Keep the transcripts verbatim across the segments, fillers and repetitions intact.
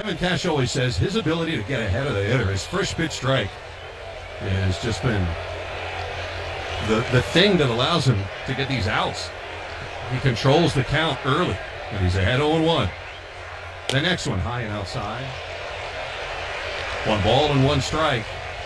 Kevin Cash always says his ability to get ahead of the hitter, his first pitch strike, has just been the, the thing that allows him to get these outs. He controls the count early, and he's ahead oh one. The next one, high and outside. One ball and one strike.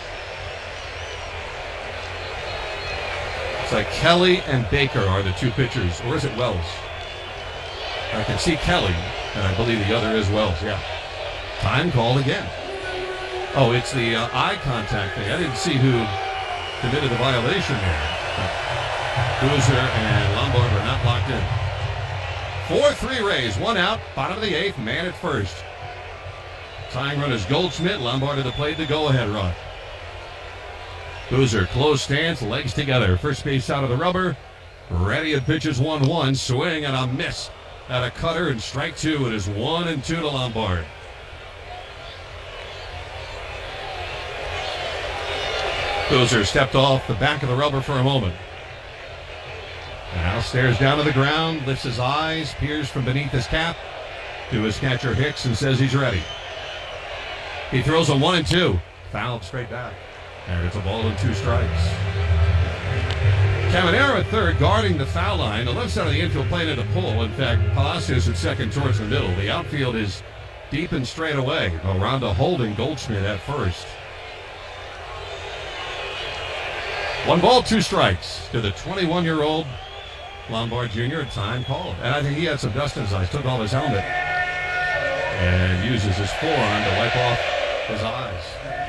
It's like Kelly and Baker are the two pitchers, or is it Wells? I can see Kelly, and I believe the other is Wells, yeah. Time called again. Oh, it's the uh, eye contact thing. I didn't see who committed the violation there. Boozer and Lombard are not locked in. four three Rays, one out, bottom of the eighth, man at first. Tying run is Goldschmidt, Lombard at the plate, the go-ahead run. Boozer, close stance, legs together, first base out of the rubber. Ready at pitches one one, swing and a miss at a cutter, and strike two. It is one and two to Lombard. Boozer stepped off the back of the rubber for a moment. Now stares down to the ground, lifts his eyes, peers from beneath his cap to his catcher Hicks and says he's ready. He throws a one and two. Fouled straight back. And it's a ball and two strikes. Caminero at third, guarding the foul line. The left side of the infield playing at a pull. In fact, Palacios at second towards the middle. The outfield is deep and straight away. Aranda holding Goldschmidt at first. One ball, two strikes to the twenty-one-year-old Lombard Junior Time called. And I think he had some dust in his eyes. Took off his helmet and uses his forearm to wipe off his eyes.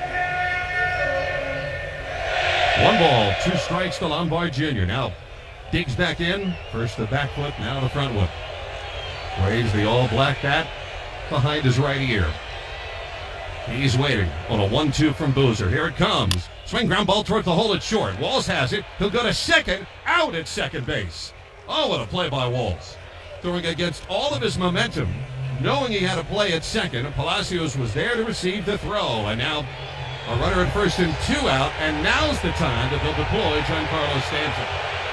One ball, two strikes to Lombard Junior Now digs back in. First the back foot, now the front foot. Raised the all-black bat behind his right ear. He's waiting on a one two from Boozer. Here it comes. Swing ground ball towards the hole at short. Walls has it. He'll go to second. Out at second base. Oh, what a play by Walls. Throwing against all of his momentum, knowing he had a play at second. And Palacios was there to receive the throw. And now a runner at first and two out. And now's the time that they'll deploy Giancarlo Stanton.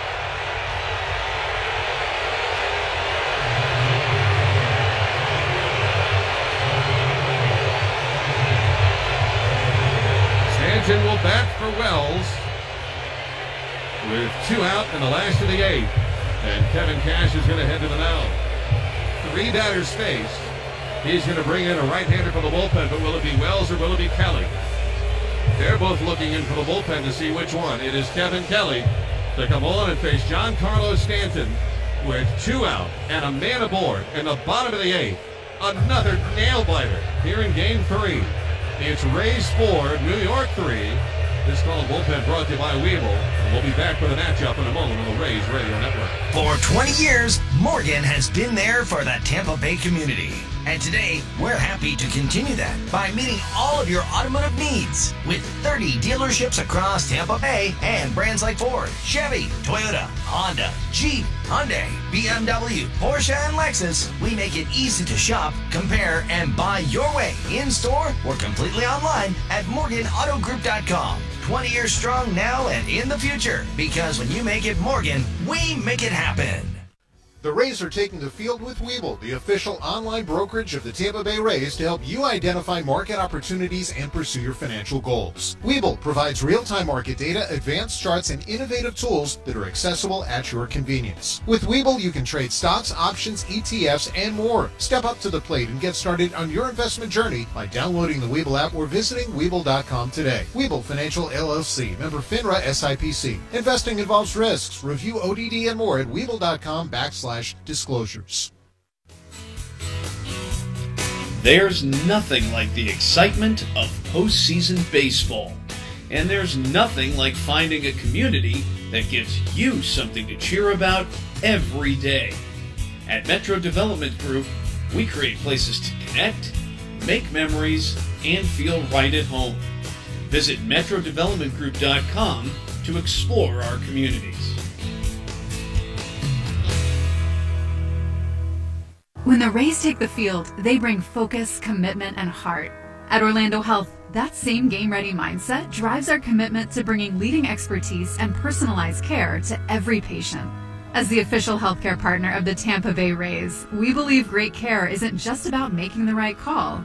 Stanton will bat for Wells with two out in the last of the eighth. And Kevin Cash is going to head to the mound. Three batters faced. He's going to bring in a right-hander for the bullpen, but will it be Wells or will it be Kelly? They're both looking in for the bullpen to see which one. It is Kevin Kelly to come on and face Giancarlo Stanton with two out and a man aboard in the bottom of the eighth. Another nail-biter here in game three. It's Rays four, New York three. This call of bullpen brought to you by Weeble. And we'll be back with a matchup in a moment on the Rays Radio Network. For twenty years, Morgan has been there for the Tampa Bay community. And today, we're happy to continue that by meeting all of your automotive needs with thirty dealerships across Tampa Bay and brands like Ford, Chevy, Toyota, Honda, Jeep, Hyundai, B M W, Porsche, and Lexus. We make it easy to shop, compare, and buy your way in-store or completely online at Morgan Auto Group dot com. twenty years strong now and in the future, because when you make it Morgan, we make it happen. The Rays are taking the field with Weeble, the official online brokerage of the Tampa Bay Rays, to help you identify market opportunities and pursue your financial goals. Weeble provides real-time market data, advanced charts, and innovative tools that are accessible at your convenience. With Weeble, you can trade stocks, options, E T Fs, and more. Step up to the plate and get started on your investment journey by downloading the Weeble app or visiting Weeble dot com today. Weeble Financial L L C, member FINRA S I P C. Investing involves risks. Review O D D and more at Weeble dot com backslash disclosures. There's nothing like the excitement of postseason baseball. And there's nothing like finding a community that gives you something to cheer about every day. At Metro Development Group, we create places to connect, make memories, and feel right at home. Visit Metro Development Group dot com to explore our communities. When the Rays take the field, they bring focus, commitment, and heart. At Orlando Health, that same game-ready mindset drives our commitment to bringing leading expertise and personalized care to every patient. As the official healthcare partner of the Tampa Bay Rays, we believe great care isn't just about making the right call,